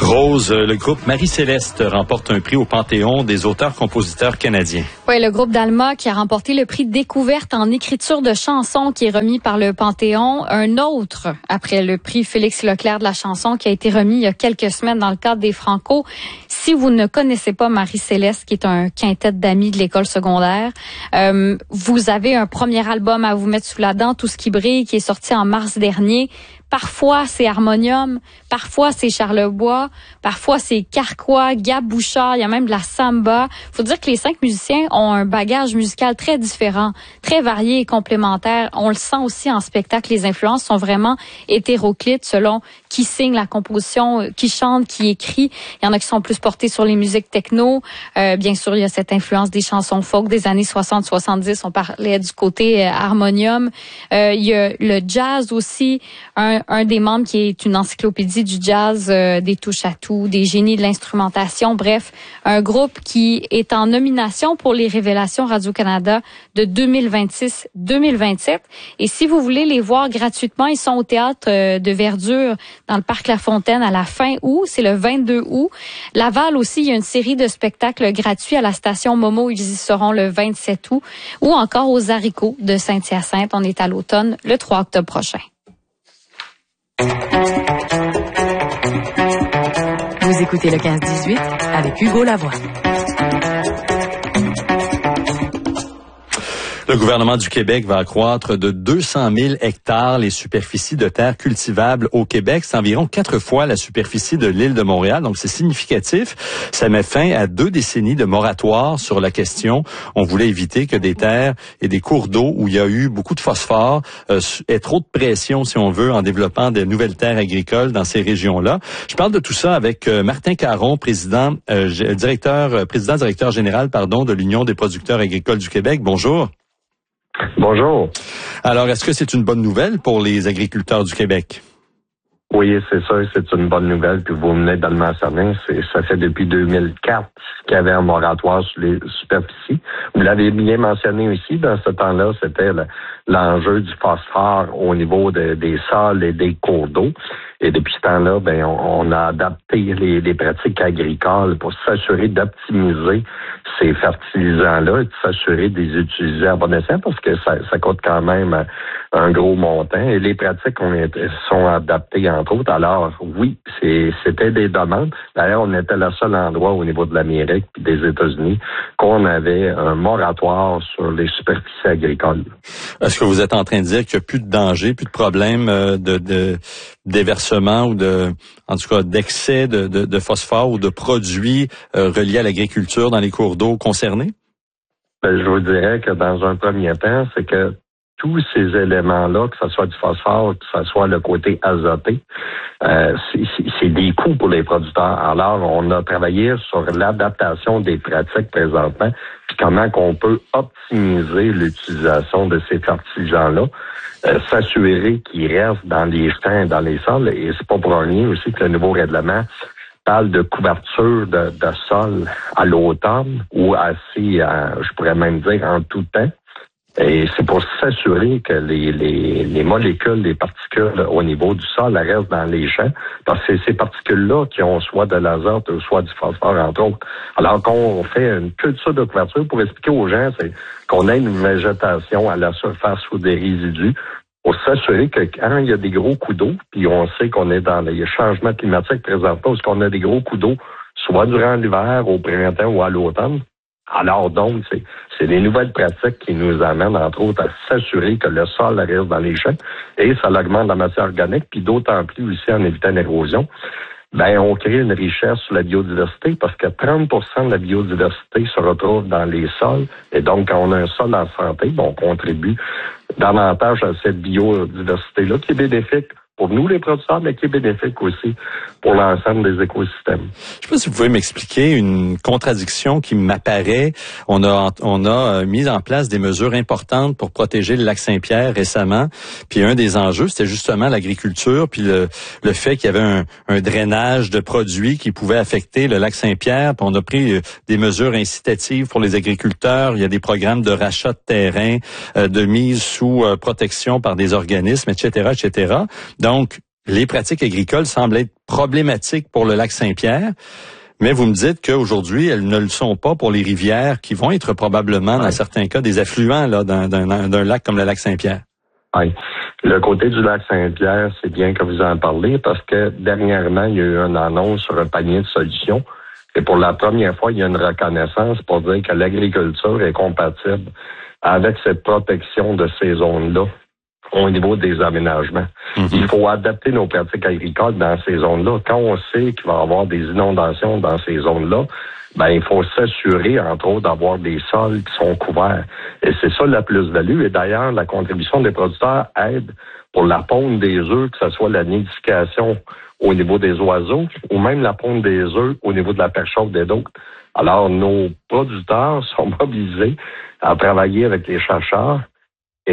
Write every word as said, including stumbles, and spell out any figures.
Rose, le groupe Marie-Céleste remporte un prix au Panthéon des auteurs-compositeurs canadiens. Oui, le groupe d'Alma qui a remporté le prix Découverte en écriture de chansons qui est remis par le Panthéon. Un autre après le prix Félix Leclerc de la chanson qui a été remis il y a quelques semaines dans le cadre des Franco. Si vous ne connaissez pas Marie-Céleste, qui est un quintet d'amis de l'école secondaire, euh, vous avez un premier album à vous mettre sous la dent, Tout ce qui brille, qui est sorti en mars dernier. Parfois, c'est Harmonium, parfois, c'est Charlebois, parfois, c'est Carquois, Gab Bouchard, il y a même de la samba. Faut dire que les cinq musiciens ont un bagage musical très différent, très varié et complémentaire. On le sent aussi en spectacle, les influences sont vraiment hétéroclites selon qui signe la composition, qui chante, qui écrit. Il y en a qui sont plus portés sur les musiques techno. Euh, bien sûr, il y a cette influence des chansons folk des années soixante soixante-dix. On parlait du côté euh, Harmonium. Euh, il y a le jazz aussi, un un des membres qui est une encyclopédie du jazz, euh, des touches à tout, des génies de l'instrumentation. Bref, un groupe qui est en nomination pour les Révélations Radio-Canada de deux mille vingt-six deux mille vingt-sept. Et si vous voulez les voir gratuitement, ils sont au Théâtre euh, de Verdure dans le Parc La Fontaine à la fin août. C'est le vingt-deux août. Laval aussi, il y a une série de spectacles gratuits à la station Momo. Ils y seront le vingt-sept août. Ou encore aux Haricots de Saint-Hyacinthe. On est à l'automne le trois octobre prochain. Vous écoutez le quinze dix-huit avec Hugo Lavoie. Le gouvernement du Québec va accroître de deux cent mille hectares les superficies de terres cultivables au Québec. C'est environ quatre fois la superficie de l'île de Montréal, donc c'est significatif. Ça met fin à deux décennies de moratoire sur la question. On voulait éviter que des terres et des cours d'eau où il y a eu beaucoup de phosphore euh, aient trop de pression, si on veut, en développant de nouvelles terres agricoles dans ces régions-là. Je parle de tout ça avec euh, Martin Caron, président, euh, directeur, euh, président directeur général, pardon, de l'Union des producteurs agricoles du Québec. Bonjour. Bonjour. Alors, est-ce que c'est une bonne nouvelle pour les agriculteurs du Québec? Oui, c'est ça, c'est une bonne nouvelle, puis vous venez de le mentionner. C'est, ça fait depuis deux mille quatre qu'il y avait un moratoire sur les superficies. Vous l'avez bien mentionné aussi, dans ce temps-là, c'était le, l'enjeu du phosphore au niveau de, des sols et des cours d'eau. Et depuis ce temps-là, ben, on, on a adapté les, les pratiques agricoles pour s'assurer d'optimiser ces fertilisants-là et de s'assurer de les utiliser à bon escient parce que ça, ça coûte quand même un gros montant. Et les pratiques on est, sont adaptées, entre autres. Alors, oui, c'est, c'était des demandes. D'ailleurs, on était le seul endroit au niveau de l'Amérique et des États-Unis qu'on avait un moratoire sur les superficies agricoles. Est-ce que vous êtes en train de dire qu'il n'y a plus de danger, plus de problème de, de déversement ou de, en tout cas, d'excès de, de, de phosphore ou de produits euh, reliés à l'agriculture dans les cours d'eau concernés? Ben, je vous dirais que dans un premier temps, c'est que tous ces éléments-là, que ce soit du phosphore, que ce soit le côté azoté, euh, c'est, c'est des coûts pour les producteurs. Alors, on a travaillé sur l'adaptation des pratiques présentement, puis comment qu'on peut optimiser l'utilisation de ces fertilisants-là, euh, s'assurer qu'ils restent dans les champs, dans les sols, et c'est pas pour rien aussi que le nouveau règlement parle de couverture de, de sol à l'automne ou assez, euh, je pourrais même dire, en tout temps. Et c'est pour s'assurer que les, les, les molécules, les particules au niveau du sol restent dans les champs, parce que c'est ces particules-là qui ont soit de l'azote ou soit du phosphore, entre autres. Alors qu'on fait une culture de couverture, pour expliquer aux gens, c'est qu'on a une végétation à la surface ou des résidus, pour s'assurer que quand il y a des gros coups d'eau, puis on sait qu'on est dans les changements climatiques présentement, parce qu'on a des gros coups d'eau, soit durant l'hiver, au printemps ou à l'automne. Alors donc, c'est, c'est les nouvelles pratiques qui nous amènent, entre autres, à s'assurer que le sol reste dans les champs et ça augmente la matière organique, puis d'autant plus aussi en évitant l'érosion. Ben, on crée une richesse sur la biodiversité parce que trente pour cent de la biodiversité se retrouve dans les sols. Et donc, quand on a un sol en santé, ben, on contribue davantage à cette biodiversité-là qui est bénéfique pour nous, les producteurs, mais qui est bénéfique aussi pour l'ensemble des écosystèmes. Je ne sais pas si vous pouvez m'expliquer une contradiction qui m'apparaît. On a on a mis en place des mesures importantes pour protéger le lac Saint-Pierre récemment. Puis un des enjeux, c'était justement l'agriculture, puis le, le fait qu'il y avait un, un drainage de produits qui pouvait affecter le lac Saint-Pierre. Puis on a pris des mesures incitatives pour les agriculteurs. Il y a des programmes de rachat de terrain, de mise sous protection par des organismes, et cetera, et cetera. Donc, les pratiques agricoles semblent être problématiques pour le lac Saint-Pierre, mais vous me dites qu'aujourd'hui, elles ne le sont pas pour les rivières qui vont être probablement, ouais. dans certains cas, des affluents là, d'un, d'un, d'un lac comme le lac Saint-Pierre. Oui. Le côté du lac Saint-Pierre, c'est bien que vous en parlez parce que dernièrement, il y a eu une annonce sur un panier de solutions. Et pour la première fois, il y a une reconnaissance pour dire que l'agriculture est compatible avec cette protection de ces zones-là au niveau des aménagements. Mm-hmm. Il faut adapter nos pratiques agricoles dans ces zones-là. Quand on sait qu'il va y avoir des inondations dans ces zones-là, ben il faut s'assurer, entre autres, d'avoir des sols qui sont couverts. Et c'est ça la plus-value. Et d'ailleurs, la contribution des producteurs aide pour la ponte des œufs, que ce soit la nidification au niveau des oiseaux ou même la ponte des œufs au niveau de la perche chaude des d'autres. Alors, nos producteurs sont mobilisés à travailler avec les chercheurs